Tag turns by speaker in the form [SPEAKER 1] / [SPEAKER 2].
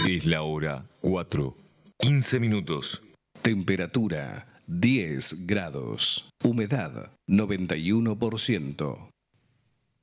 [SPEAKER 1] Es la hora 4:15.
[SPEAKER 2] Temperatura 10 grados. Humedad 91%.